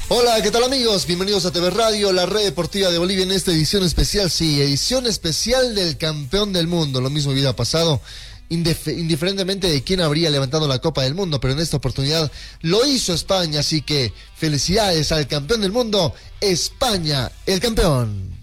Hola, ¿qué tal amigos? Bienvenidos a TV Radio, la red deportiva de Bolivia en esta edición especial, sí, edición especial del campeón del mundo. Lo mismo hubiera pasado indiferentemente de quién habría levantado la Copa del Mundo, pero en esta oportunidad lo hizo España, así que felicidades al campeón del mundo, España, el campeón.